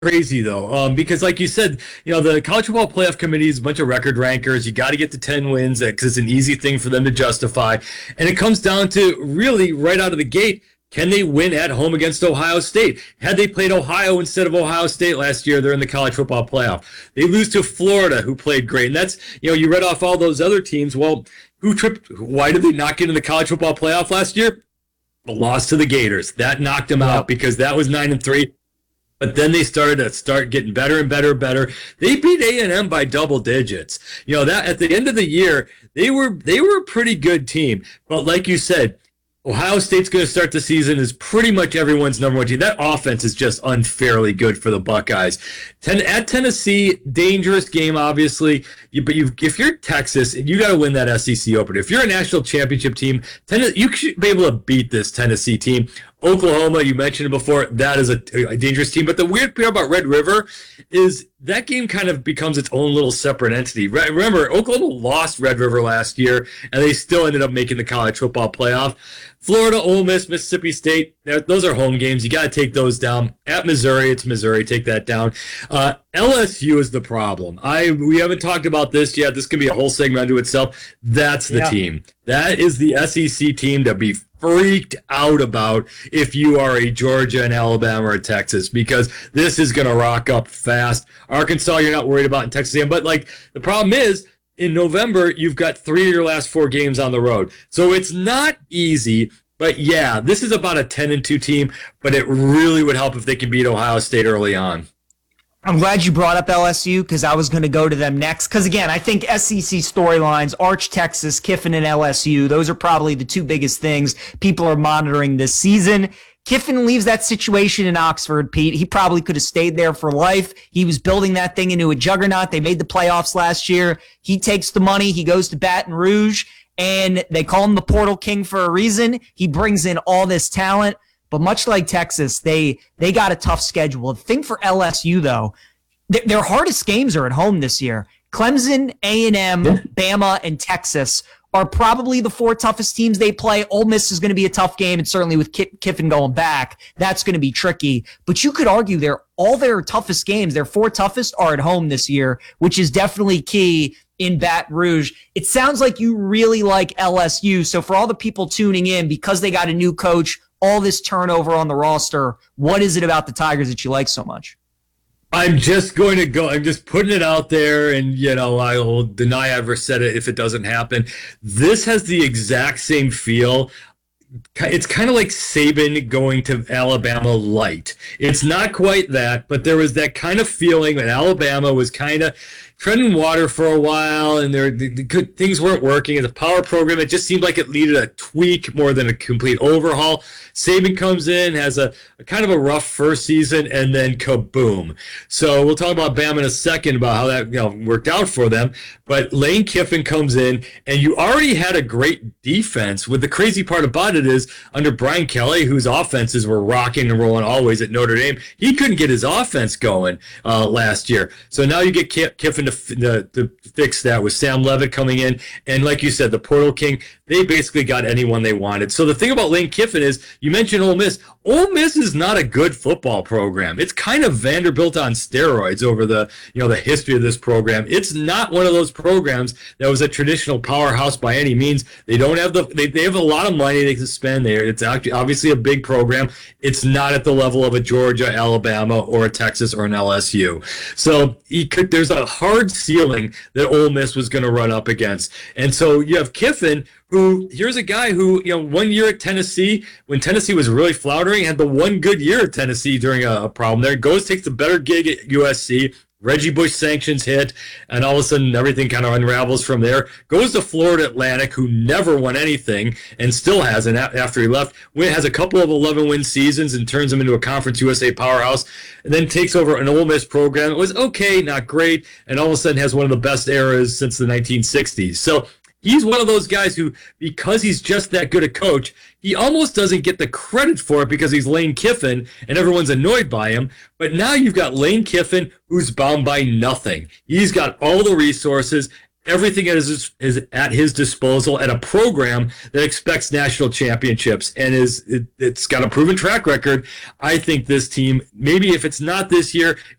crazy though, because like you said, the college football playoff committee is a bunch of record rankers. You got to get to 10 wins because it's an easy thing for them to justify, and it comes down to really right out of the gate. Can they win at home against Ohio State? Had they played Ohio instead of Ohio State last year, they're in the college football playoff. They lose to Florida, who played great. And that's, you read off all those other teams. Well, why did they not get in the college football playoff last year? A loss to the Gators. That knocked them out because that was 9-3. But then they started to getting better and better and better. They beat A&M by double digits. That at the end of the year, they were a pretty good team. But like you said, Ohio State's going to start the season as pretty much everyone's number one team. That offense is just unfairly good for the Buckeyes. At Tennessee, dangerous game, obviously. If you're Texas, you got to win that SEC opener. If you're a national championship team, you should be able to beat this Tennessee team. Oklahoma, you mentioned it before, that is a dangerous team. But the weird part about Red River is that game kind of becomes its own little separate entity. Remember, Oklahoma lost Red River last year, and they still ended up making the college football playoff. Florida, Ole Miss, Mississippi State, those are home games. You got to take those down. At Missouri, it's Missouri. Take that down. LSU is the problem. We haven't talked about this yet. This can be a whole segment unto itself. That's the team. That is the SEC team to be freaked out about if you are a Georgia, and Alabama, or Texas, because this is going to rock up fast. Arkansas, you're not worried about in Texas A&M, but the problem is in November you've got 3 of your last 4 games on the road, so it's not easy. But yeah, this is about a 10-2 team, but it really would help if they can beat Ohio State early on. I'm glad you brought up LSU because I was going to go to them next. Because, again, I think SEC storylines, Arch Texas, Kiffin, and LSU, those are probably the 2 biggest things people are monitoring this season. Kiffin leaves that situation in Oxford, Pete. He probably could have stayed there for life. He was building that thing into a juggernaut. They made the playoffs last year. He takes the money. He goes to Baton Rouge, and they call him the Portal King for a reason. He brings in all this talent. But much like Texas, they got a tough schedule. The thing for LSU, though, their hardest games are at home this year. Clemson, A&M, Bama, and Texas are probably the 4 toughest teams they play. Ole Miss is going to be a tough game, and certainly with Kiffin going back, that's going to be tricky. But you could argue all their toughest games, their 4 toughest, are at home this year, which is definitely key in Baton Rouge. It sounds like you really like LSU. So for all the people tuning in, because they got a new coach, all this turnover on the roster, what is it about the Tigers that you like so much? I'm just putting it out there, and I will deny I ever said it if it doesn't happen. This has the exact same feel. It's kind of like Saban going to Alabama light. It's not quite that, but there was that kind of feeling that Alabama was kind of treading water for a while, and things weren't working as a power program. It just seemed like it needed a tweak more than a complete overhaul. Saban comes in, has a kind of a rough first season, and then kaboom. So we'll talk about Bama in a second about how that worked out for them. But Lane Kiffin comes in, and you already had a great defense. With the crazy part about it is under Brian Kelly, whose offenses were rocking and rolling always at Notre Dame, he couldn't get his offense going last year. So now you get Kiffin to fix that with Sam Levitt coming in, and like you said, the Portal King, they basically got anyone they wanted. So the thing about Lane Kiffin is, you mentioned Ole Miss. Ole Miss is not a good football program. It's kind of Vanderbilt on steroids over the history of this program. It's not one of those programs that was a traditional powerhouse by any means. They don't have they have a lot of money they can spend there. It's actually obviously a big program. It's not at the level of a Georgia, Alabama, or a Texas, or an LSU. So there's a hard ceiling that Ole Miss was going to run up against. And so you have Kiffin, who, here's a guy who, 1 year at Tennessee, when Tennessee was really floundering, had the one good year at Tennessee during a problem there. Goes, takes the better gig at USC. Reggie Bush sanctions hit, and all of a sudden everything kind of unravels from there. Goes to Florida Atlantic, who never won anything and still hasn't after he left. Has a couple of 11-win seasons and turns them into a Conference USA powerhouse, and then takes over an Ole Miss program. It was okay, not great, and all of a sudden has one of the best eras since the 1960s. So he's one of those guys who, because he's just that good a coach, he almost doesn't get the credit for it because he's Lane Kiffin and everyone's annoyed by him. But now you've got Lane Kiffin, who's bound by nothing. He's got all the resources. everything is at his disposal, and a program that expects national championships and it's got a proven track record. I think this team, maybe if it's not this year,